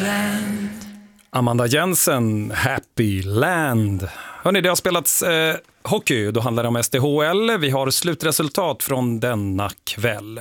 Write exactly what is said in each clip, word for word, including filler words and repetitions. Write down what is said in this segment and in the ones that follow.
land. Amanda Jensen, Happy Land. Hörrni, det har spelats eh, hockey, då handlar det om S D H L. Vi har slutresultat från denna kväll.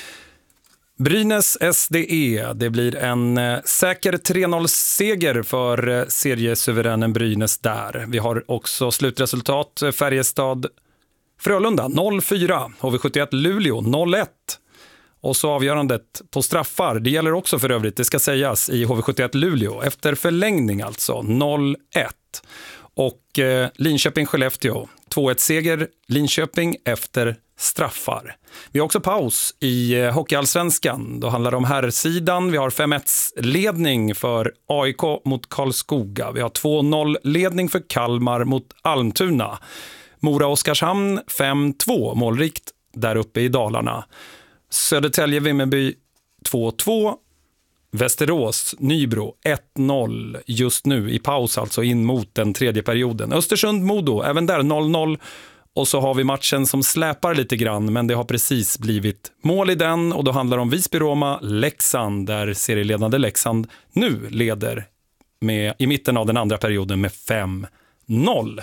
Brynäs S D E, det blir en eh, säker tre noll-seger för eh, seriesuveränen Brynäs där. Vi har också slutresultat eh, Färjestad Frölunda noll fyra, H V sjuttioett Luleå noll ett. Och så avgörandet på straffar, det gäller också för övrigt, det ska sägas, i H V sjuttioett Luleå. Efter förlängning alltså, noll ett. Och eh, Linköping-Skellefteå, två ett seger Linköping efter straffar. Vi har också paus i eh, Hockeyallsvenskan. Då handlar det om herrsidan. Vi har fem ett-ledning för A I K mot Karlskoga. Vi har två noll-ledning för Kalmar mot Almtuna. Mora-Oskarshamn fem två, målrikt där uppe i Dalarna. Södertälje-Vimmerby två två, Västerås Nybro ett noll just nu i paus, alltså in mot den tredje perioden. Östersund-Modo, även där noll noll. Och så har vi matchen som släpar lite grann, men det har precis blivit mål i den, och då handlar det om Visby-Roma-Leksand, där serieledande Leksand nu leder med, i mitten av den andra perioden med fem noll.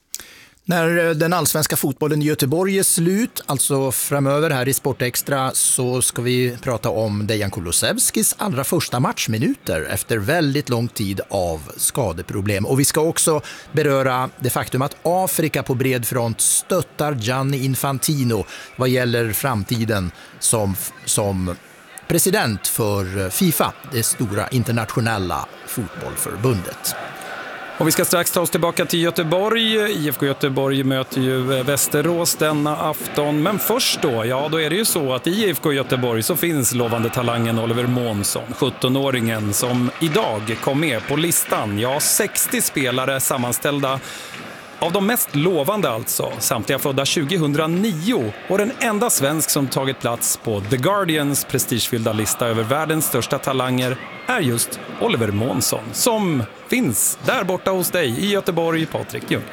När den allsvenska fotbollen i Göteborg är slut, alltså framöver här i Sportextra, så ska vi prata om Dejan Kulusevskis allra första matchminuter efter väldigt lång tid av skadeproblem. Och vi ska också beröra det faktum att Afrika på bred front stöttar Gianni Infantino vad gäller framtiden som, som president för FIFA, det stora internationella fotbollförbundet. Och vi ska strax ta oss tillbaka till Göteborg. I F K Göteborg möter ju Västerås denna afton. Men först då, ja då är det ju så att i F K Göteborg så finns lovande talangen Oliver Månsson, sjuttonåringen som idag kom med på listan. Ja, sextio spelare sammanställda av de mest lovande alltså, samtliga födda tjugohundranio, och den enda svensk som tagit plats på The Guardians prestigefyllda lista över världens största talanger är just Oliver Månsson, som finns där borta hos dig i Göteborg, Patrik Ljung.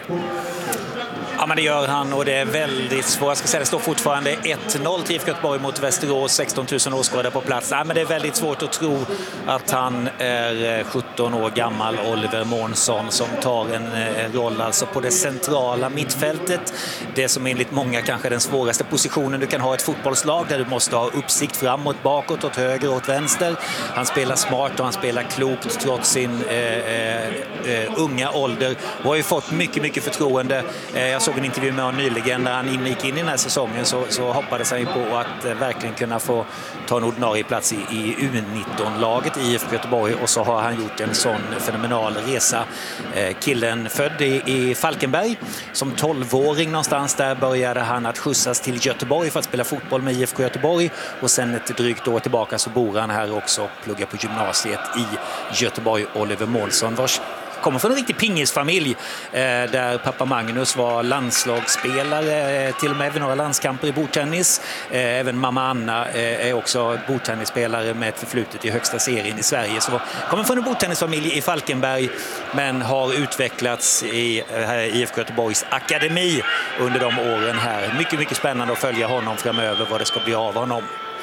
Ja, men det gör han, och det är väldigt svårt. Jag ska säga, det står fortfarande ett noll till I F K Göteborg mot Västerås, sexton tusen åskådare på plats. Ja, men det är väldigt svårt att tro att han är sjutton år gammal, Oliver Månsson, som tar en, en roll alltså på det centrala mittfältet. Det som enligt många kanske är den svåraste positionen du kan ha ett fotbollslag, där du måste ha uppsikt framåt, bakåt, åt höger och åt vänster. Han spelar smart och han spelar klokt trots sin eh, eh, unga ålder, och har ju fått mycket, mycket förtroende. Eh, jag såg en intervju med honom nyligen när han gick in i den här säsongen, så, så hoppades han ju på att eh, verkligen kunna få ta en ordinarie plats i, i U nitton-laget i I F K Göteborg, och så har han gjort en sån fenomenal resa. Eh, killen född i, i Falkenberg, som tolvåring någonstans där började han att skjutsas till Göteborg för att spela fotboll med I F K Göteborg, och sen ett drygt år tillbaka så bor han här också och pluggar på gymnasiet i Göteborg. Oliver Månsson, vars kommer från en riktig pingisfamilj eh, där pappa Magnus var landslagsspelare, eh, till och med även några landskamper i bordtennis. Eh, även mamma Anna eh, är också bordtennisspelare med ett förflutet i högsta serien i Sverige. Så kommer från en bordtennisfamilj i Falkenberg, men har utvecklats i eh, I F K Göteborgs akademi under de åren här. Mycket, mycket spännande att följa honom framöver, vad det ska bli av honom.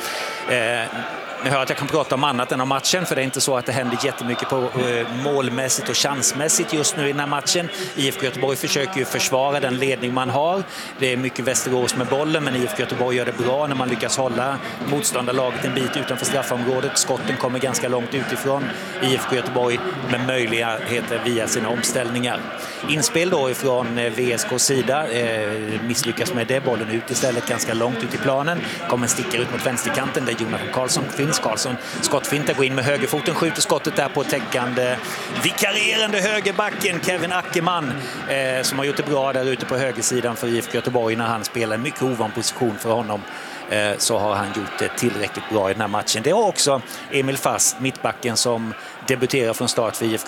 Eh, Jag hör att jag kan prata om annat än om matchen, för det är inte så att det händer jättemycket på eh, målmässigt och chansmässigt just nu i den här matchen. I F K Göteborg försöker ju försvara den ledning man har. Det är mycket Västerås med bollen, men I F K Göteborg gör det bra när man lyckas hålla motståndarlaget en bit utanför straffområdet. Skotten kommer ganska långt utifrån I F K Göteborg med möjligheter via sina omställningar. Inspel då ifrån V S K:s sida, eh, misslyckas med det, bollen ut istället ganska långt ut i planen. Kommer en stickare ut mot vänsterkanten där Jonathan Karlsson finns. Karlsson skottfintar, går in med högerfoten, skjuter skottet där på täckande vikarierande högerbacken Kevin Ackerman, eh, som har gjort det bra där ute på högersidan för I F K Göteborg när han spelar en mycket ovan position för honom. Eh, så har han gjort det tillräckligt bra i den här matchen. Det har också Emil Fast, mittbacken, som debuterar från start för I F